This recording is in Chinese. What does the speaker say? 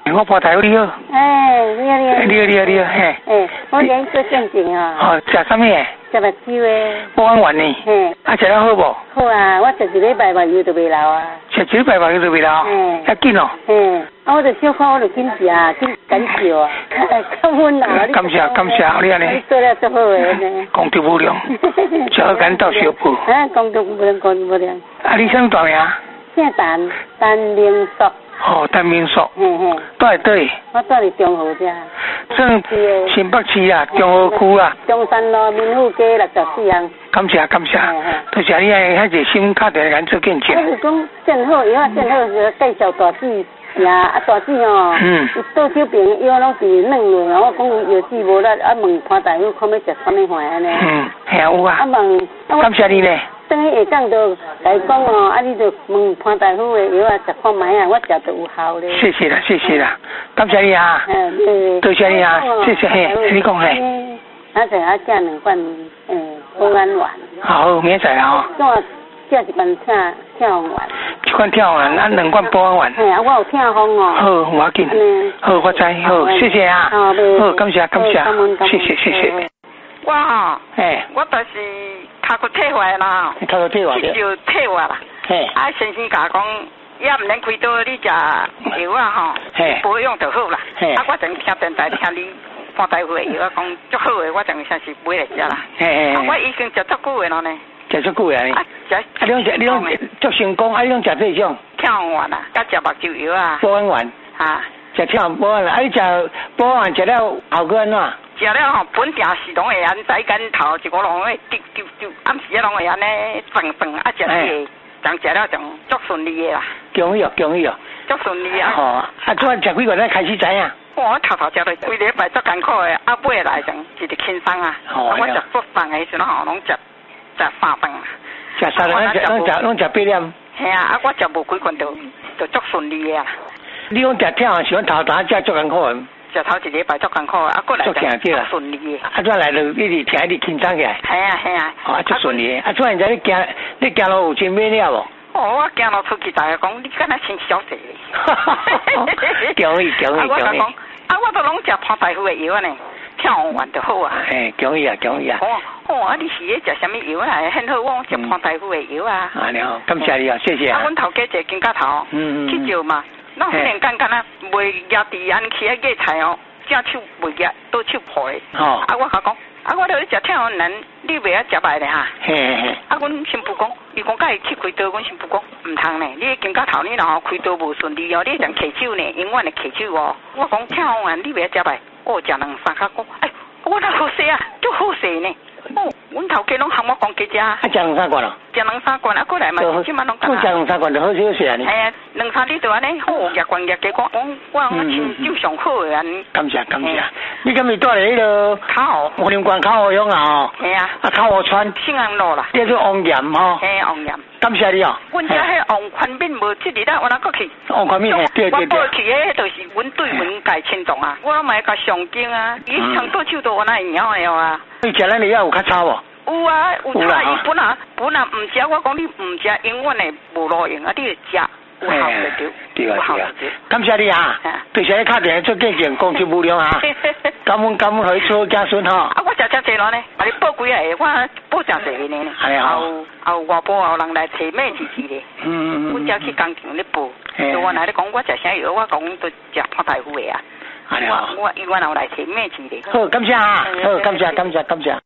我破大夫你好。 你好， 嘿。 我连做正经啊。 哦，食啥物诶？ 食目睭诶。 保安丸呢？啊，食了好无？ 好啊，我食一礼拜目睭就袂流啊。 食一礼拜目睭就袂流？遐紧哦。 我就小看我就紧食啊，紧感受啊。感恩啊！ 感谢，你安尼。 你做了足好诶呢。 功德无量，小感到小报。 功德无量。 啊，你什么大名？ 姓陈明淑。 哦，陈明淑。住在对。 我住伫中和遮。 算新北市啊，中和区啊。 中山路民富街64巷。 感谢，多谢你遐热心打电话做见证。 我是讲正好，以后正好是介绍大姊呀，大姊哦，伊倒手边药拢是软落，我讲药剂无力，问潘大夫看要食啥物货安尼。 系有啊。 问， 感谢你呢。 等于下讲就甲伊讲哦，你就问潘大夫的药食看卖啊，我食就有效咧。谢谢啦，感谢你啊。多谢你啊，谢谢嘿，你讲嘿。 我就要食2罐保安丸。 好，明仔啦哦。食一罐跳丸。 一罐跳丸，2罐保安丸。 啊，我有痛风哦。 好，无要紧。好，我知，好，谢谢啊。好，感谢，谢谢。 我吼，我就是脚骨退坏啦， 脚骨退坏就退坏啦。啊，先生甲讲，也唔免开刀，你食药啊吼，保养就好啦。啊，我正听电台听你潘大夫的药，讲足好的，我正先是买来食啦。我已经食足久的了呢。 食足久的呢？你拢足成功，你拢食这种？ 跳丸啊，甲食目睭药啊。 保安丸。食跳保安丸，你食保安丸食了效果安怎？ 食了吼，本定是拢会安，早间头一个拢会丢，暗时啊拢会安尼转，啊食个，将食了将足顺利的啦。 恭喜哦！ 足顺利啊！ 吼，啊，做食几个才开始知啊？ 我头食了规礼拜足艰苦的，啊尾来将一直轻松啊。我食足饭的时阵吼，拢食3顿啊。 食3顿，拢食8粒。 系啊，我食无几罐就足顺利的啊。 你讲食跳喜欢头食足艰苦的。 食头一礼拜足艰苦，啊，过来就足顺利的。 啊，转来就一直听，一直轻松起来。 系啊。 啊，足顺利的。啊，转现在你行路有真买了无？ 哦，我行路出去大家讲，你敢若穿小姐咧。 恭喜。 我讲，我都拢食潘大夫的药呢，跳丸就好啊。 恭喜啊！ 啊，你是咧食什么药啊？很好，我食潘大夫的药啊。 你好，感谢你啊，谢谢。 阮头家一个金甲头，去照嘛。咱忽然间敢若袂夹伫安去迄个菜哦，正手袂夹，倒手破的。我甲讲，我咧食跳丸人，你袂晓食歹咧哈。阮新妇讲，伊讲甲伊去开刀，阮新妇讲唔通呢，你金甲头你若开刀无顺利哦，你常咳手呢，永远会咳手哦。我讲跳丸你袂晓食歹，我食2、3下讲，我那好势啊，足好势呢。阮头家拢喊我讲加食。啊， 食2、3罐咯。 食2、3罐，过来嘛，即满拢讲。食2、3罐就好势啊！ 系啊，2、3日就安尼好，日罐日加讲，我亲手上好的安尼。 感谢。你今日住咧迄个口湖， 武林关口湖乡啊吼。 系啊。 口湖村。 信安路啦。 叫做王岩吼。 王岩。 感谢你哦。 阮遮迄王宽敏无这日啦，我哪个去？ 王宽敏对。 我过去迄就是阮对门家亲同啊，我嘛会甲上经啊，伊唱倒手都我那会晓的啊。 你食咱里遐有较差无？ 有啊，有差。伊本来唔食，我讲你唔食，永远会无路用啊，你食。有效就对。 感谢你啊！对谢你打电话做见证，功德无量啊！感恩，互你出家孙吼。 我食真济咯呢，你报几个？我报真济呢。有外部有人来找咩支的。阮只去工厂咧报，就我来咧讲，我食啥药，我讲都食潘大夫的啊。我有来找咩支的。 好，感谢啊！好，感谢。